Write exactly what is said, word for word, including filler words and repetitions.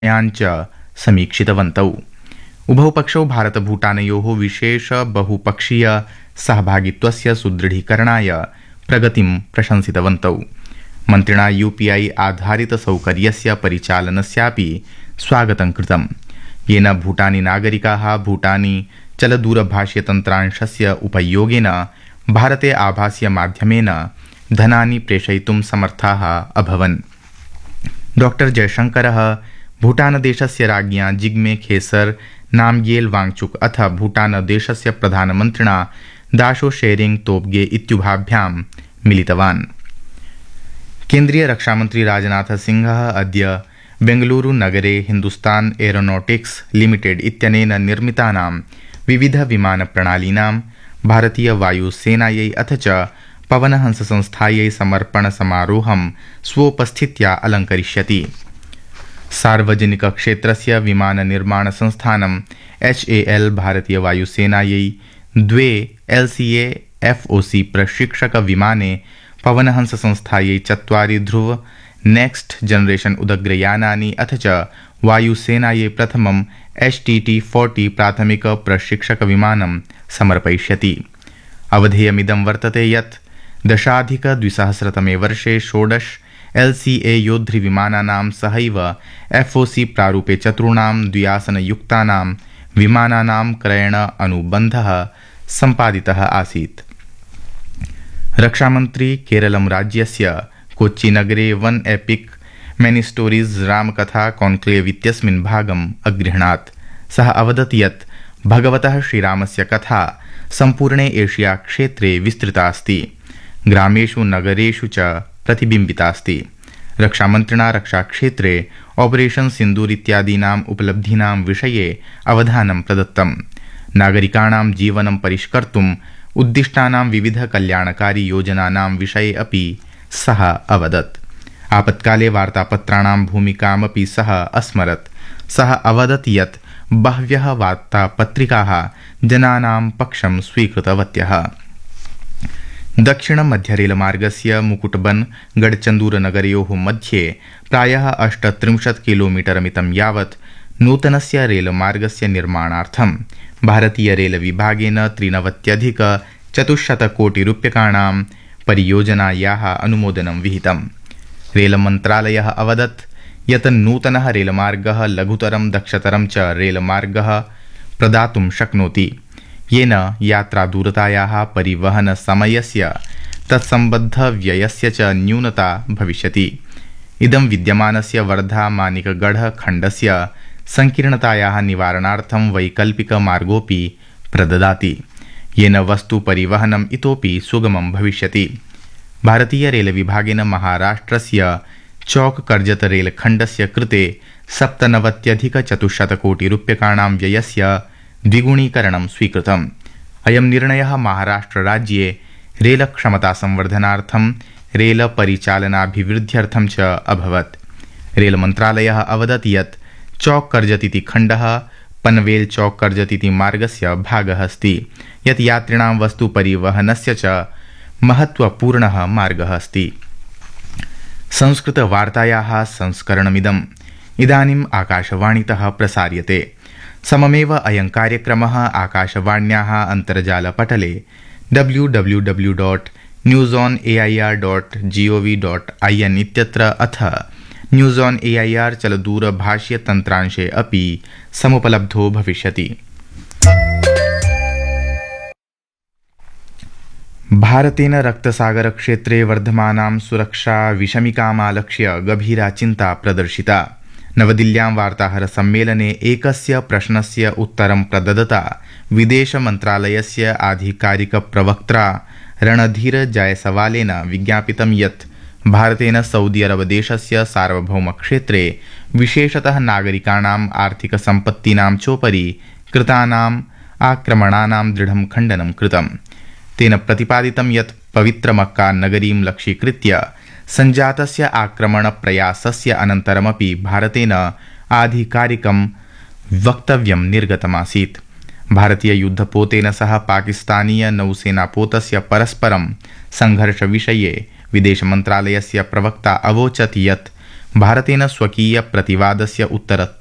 याञ्च समीक्षितवन्तौ। उभौ पक्षौ भारत-भूटानयोः विशेष बहुपक्षीय सहभागित्वस्य सुदृढीकरणाय प्रगतिं प्रशंसितवन्तौ। मन्त्रिणा यूपीआई आधारित सौकर्यस्य परिचालनस्यापि स्वागतं कृतम्, येन भूटानी नागरिकाः भूटानी चलदूरभाषीयतन्त्रांशस्य उपयोगेन भारते आभासीय माध्यमेन धनानि प्रेषयितुं समर्थाः अभवन्। डॉक्टर जयशंकरः भूटानदेशस्य राज्ञा जिग्मे खेसर नामग्येल वांगचुक अथ भूटानदेशस्य प्रधानमन्त्रिणा दाशो शेरिंग तोब्गे इत्युभाभ्यां मिलितवान्। केन्द्रीय रक्षामन्त्री राजनाथ सिंहः अद्य बेंगलुरु नगरे हिन्दुस्तान एरोनॉटिक्स लिमिटेड इत्यनेन निर्मितानां विविध विमानप्रणालीनां भारतीय वायुसेनायै अथ च पवनहंस संस्थायै समर्पण समारोहं स्वोपस्थित्या अलङ्करिष्यति। सार्वजनिक क्षेत्रस्य विमान निर्माण संस्थानं एच ए एल भारतीय वायुसेनायै द्वे L C A F O C प्रशिक्षक विमाने पवनहंस संस्थायै चत्वारि ध्रुव नेक्स्ट जनरेशन उदग्रयानानि अथ च वायुसेनायै प्रथमं एच टी टी फोर्टी प्राथमिक प्रशिक्षक विमानं समर्पयिष्यति। अवधेयमिदं वर्तते यत् दशाधिक द्विसहस्रतमे वर्षे षोडश एल सी ए योद्धृविमानानां सहैव एफ ओ सी प्रारूपे चतुर्णां द्विआसनयुक्तानां विमानानां क्रयण अनुबन्धः सम्पादितः आसीत्। रक्षामन्त्री केरलं राज्यस्य कोच्चिनगरे वन एपिक मेनी स्टोरीज रामकथा कॉन्क्लेव इत्यस्मिन् भागम् अगृह्णात्। सः अवदत् यत् भगवतः श्रीरामस्य कथा सम्पूर्णे एशिया क्षेत्रे विस्तृता अस्ति, ग्रामेषु नगरेषु च प्रतिबिम्बितास्ति। रक्षामन्त्रिणा रक्षाक्षेत्रे ऑपरेशन सिन्दूर इत्यादीनाम् उपलब्धीनां विषये अवधानं प्रदत्तम्। नागरिकाणां जीवनं परिष्कर्तुम् उद्दिष्टानां विविध कल्याणकारी योजनानां विषये अपि सः अवदत्। आपत्काले वार्तापत्राणां भूमिकामपि सः अस्मरत्। सः अवदत् यत् बह्व्यः वार्तापत्रिकाः जनानां पक्षं स्वीकृतवत्यः। दक्षिण मध्य रेलमार्गस्य मुकुटबन गढ़चन्दूर नगरयोः मध्ये प्रायः अष्टत्रिंशत् किलोमीटर मितं यावत् नूतनस्य रेलमार्गस्य निर्माणार्थं भारतीय रेलविभागेन त्रिनवत्यधिक चतुश्शतकोटिरूप्यकाणां परियोजनायाः अनुमोदनं विहितम्। रेलमन्त्रालयः अवदत् यत् नूतनः रेलमार्गः लघुतरं दक्षतरं च रेलमार्गः प्रदातुं शक्नोति, येन यात्रादूरतायाः परिवहनसमयस्य तत्सम्बद्धव्ययस्य च न्यूनता भविष्यति। इदं विद्यमानस्य वर्धा मानिकगढ़ खण्डस्य संकीर्णतायाः निवारणार्थं वैकल्पिकमार्गोऽपि प्रददाति, येन वस्तुपरिवहनम् इतोपि सुगमं भविष्यति। भारतीय रेलविभागेन महाराष्ट्रस्य चौक कर्जत रेलखण्डस्य कृते सप्तनवत्यधिक चतुश्शतकोटिरूप्यकाणां व्ययस्य द्विगुणीकरणं स्वीकृतम्। अयं निर्णयः महाराष्ट्रराज्ये रेलक्षमतासंवर्धनार्थं रेलपरिचालनाभिवृद्ध्यर्थं च अभवत्। रेलमन्त्रालयः अवदत् यत् चौक कर्जत इति खण्डः पनवेल चौक कर्जत इति मार्गस्य भागः अस्ति, यत् यात्रिणां वस्तुपरिवहनस्य च महत्वपूर्णः मार्गः अस्ति। संस्कृतवार्तायाः संस्करणमिदम् इदानीम् आकाशवाणीतः प्रसार्यते। सममेव अयं कार्यक्रमः आकाशवाण्याः अन्तर्जालपटले W W W dot news on A I R dot G O V dot I N इत्यत्र अथ news on A I R चलदूरभाषीयतन्त्रांशे अपि समुपलब्धो भविष्यति। भारतेन रक्तसागरक्षेत्रे वर्धमानां सुरक्षा विषमिकामालक्ष्य गभीरा चिन्ता प्रदर्शिता। नवदिल्ल्यां वार्ताहरसम्मेलने एकस्य प्रश्नस्य उत्तरं प्रददता विदेशमन्त्रालयस्य आधिकारिकप्रवक्त्रा रणधीर जायसवालेन विज्ञापितं यत् भारतेन सऊदी अरबदेशस्य सार्वभौमक्षेत्रे विशेषतः नागरिकाणाम् आर्थिकसम्पत्तीनां चोपरि कृतानाम् आक्रमणानां दृढं खण्डनं कृतम्। तेन प्रतिपादितं यत् पवित्रमक्का नगरीं लक्ष्यीकृत्य सञ्जातस्य आक्रमणप्रयासस्य अनन्तरमपि भारतेन आधिकारिकं वक्तव्यं निर्गतमासीत्। भारतीययुद्धपोतेन सह पाकिस्तानीय नौसेनापोतस्य परस्परं संघर्षविषये विदेशमन्त्रालयस्य प्रवक्ता अवोचत् यत् भारतेन स्वकीय प्रतिवादस्य उत्तर